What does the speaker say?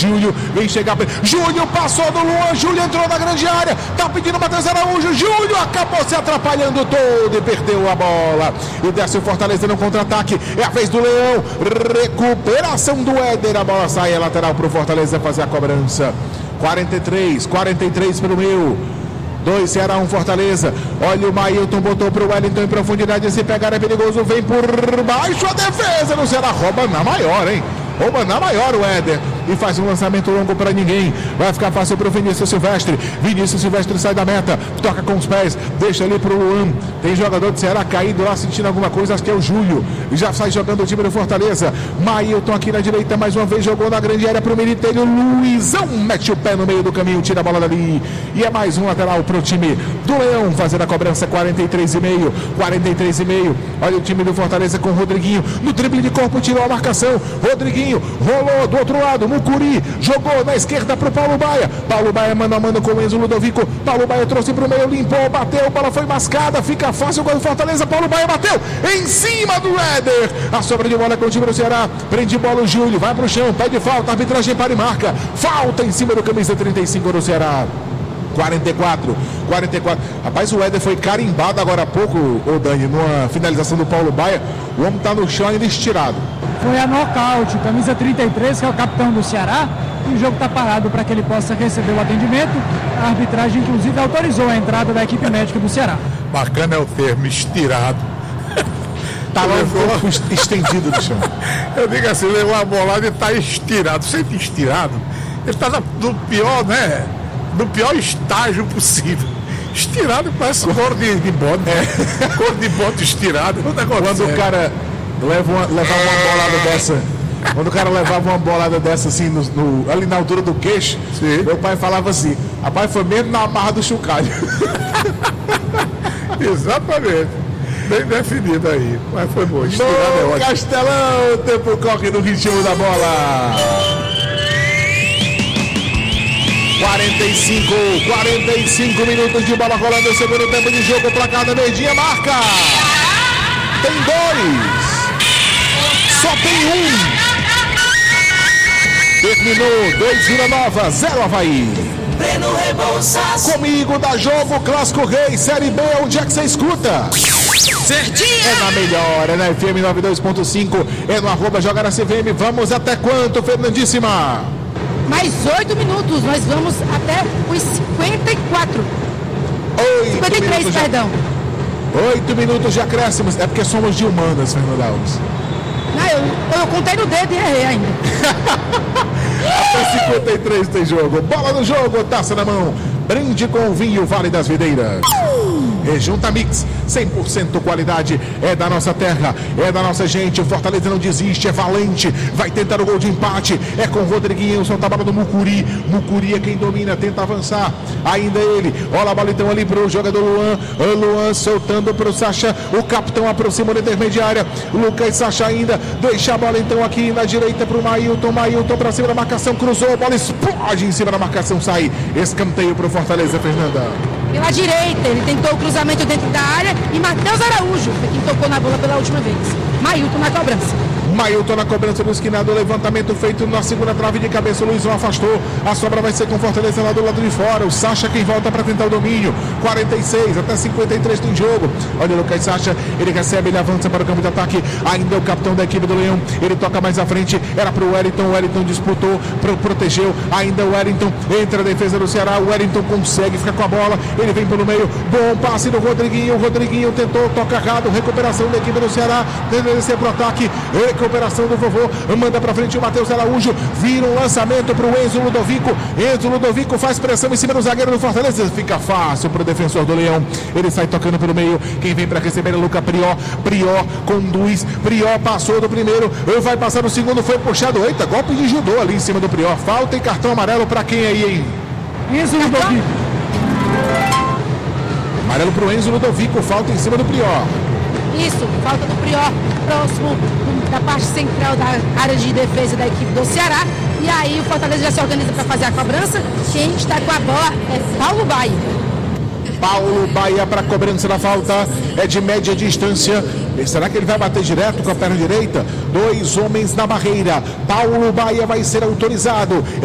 Júlio, vem chegar, Júlio passou do Luan, Júlio entrou na grande área, tá pedindo Matheus Araújo, Júlio acabou se atrapalhando todo e perdeu a bola, e desce o Fortaleza no contra-ataque, é a vez do Leão, recuperação do Éder, a bola sai, é lateral pro Fortaleza fazer a cobrança. 43 para o meu. 2 Ceará, 1 Fortaleza. Olha o Mailton, botou para o Wellington em profundidade. Se pegar é perigoso, vem por baixo a defesa do Ceará. Rouba na maior, hein? Rouba na maior o Éder. E faz um lançamento longo para ninguém. Vai ficar fácil para o Vinícius Silvestre. Vinícius Silvestre sai da meta. Toca com os pés. Deixa ali para o Luan. Tem jogador do Ceará caído lá sentindo alguma coisa. Acho que é o Júlio. Já sai jogando o time do Fortaleza. Mailton aqui na direita. Mais uma vez jogou na grande área para o Militeiro. Luizão mete o pé no meio do caminho. Tira a bola dali. E é mais um lateral para o time do Leão. Fazer a cobrança 43,5. 43,5. Olha o time do Fortaleza com o Rodriguinho. No drible de corpo tirou a marcação. Rodriguinho rolou do outro lado. Mucuri jogou na esquerda para o Paulo Baia. Paulo Baia mano a mano com o Enzo Ludovico. Paulo Baia trouxe para o meio, limpou, bateu, a bola foi mascada, fica fácil o gol do Fortaleza. Paulo Baia bateu em cima do Éder. A sobra de bola com o time do Ceará. Prende bola o Júlio, vai para o chão, pede falta, arbitragem para e marca. Falta em cima do camisa 35 do Ceará. 44. Rapaz, o Éder foi carimbado agora há pouco, o Dani, numa finalização do Paulo Baia. O homem está no chão ainda estirado. Foi a nocaute, camisa 33, que é o capitão do Ceará. E o jogo está parado para que ele possa receber o atendimento. A arbitragem, inclusive, autorizou a entrada da equipe médica do Ceará. Bacana é o termo, estirado. Tá lá um corpo estendido no chão. Eu digo assim, levou a bolada e está estirado. Sempre estirado. Ele está no pior, né? No pior estágio possível. Estirado parece cor de bode. É. Cor de bode estirado. Quando o cara levava uma bolada dessa. Quando o cara levava uma bolada dessa assim, ali na altura do queixo, sim, meu pai falava assim: rapaz, foi mesmo na barra do chocalho. Exatamente. Bem definido aí. Mas foi bom. Estirado é ótimo. Castelão, o tempo corre no ritmo da bola. 45 minutos de bola rolando o segundo tempo de jogo. Placar da Verdinha marca. Tem 2. Só tem 1. Terminou 2 Vila Nova, 0 Avaí. Breno Rebouças. Comigo da Jogo Clássico Rei, Série B, onde é que você escuta? Certinho. É na melhor, é na FM 92.5, é no @ Jogar na CVM. Vamos até quanto, Fernandíssima? Mais 8 minutos, nós vamos até os 54. 53, perdão. 8 minutos de acréscimos. É porque somos de humanas, Fernando Alves. Não, eu contei no dedo e errei ainda. Até 53 tem jogo. Bola no jogo, taça na mão. Brinde com o vinho Vale das Videiras. Rejunta Mix, 100% qualidade, é da nossa terra, é da nossa gente. O Fortaleza não desiste, é valente, vai tentar o gol de empate, é com o Rodriguinho, solta a bola do Mucuri. Mucuri é quem domina, tenta avançar, ainda ele, olha a bola então ali pro jogador Luan. Luan soltando pro Sacha, o capitão aproxima da intermediária, Lucas Sacha ainda, deixa a bola então aqui na direita pro Mailton pra cima da marcação, cruzou, a bola explode em cima da marcação, sai, escanteio pro Fortaleza, Fernanda. Pela direita, ele tentou o cruzamento dentro da área e Matheus Araújo foi quem tocou na bola pela última vez. Mailton na cobrança. Mailton na cobrança do esquinado, levantamento feito na segunda trave de cabeça, o Luizão afastou, a sobra vai ser com Fortaleza lá do lado de fora, o Sacha quem volta para tentar o domínio, 46 até 53 tem jogo, olha o Lucas Sacha, ele recebe, ele avança para o campo de ataque, ainda é o capitão da equipe do Leão, ele toca mais à frente, era para o Wellington disputou, protegeu, ainda o Wellington, entra a defesa do Ceará, o Wellington consegue ficar com a bola, ele vem pelo meio, bom passe do Rodriguinho, o Rodriguinho tentou, toca errado, recuperação da equipe do Ceará, tendo descer para o ataque, recuperação do vovô, manda pra frente o Matheus Araújo, vira um lançamento pro Enzo Ludovico faz pressão em cima do zagueiro do Fortaleza, fica fácil pro defensor do Leão, ele sai tocando pelo meio, quem vem pra receber é Luca Prió conduz, Prió passou do primeiro, vai passar no segundo, foi puxado, eita, golpe de judô ali em cima do Prió, falta e cartão amarelo pra quem aí, hein? Enzo Ludovico. Amarelo pro Enzo Ludovico, falta em cima do Prió. Isso, falta do Prió, próximo da parte central da área de defesa da equipe do Ceará. E aí o Fortaleza já se organiza para fazer a cobrança. Quem está com a bola é Paulo Baia. Paulo Baia para a cobrança da falta, é de média distância. E será que ele vai bater direto com a perna direita? 2 homens na barreira. Paulo Baia vai ser autorizado.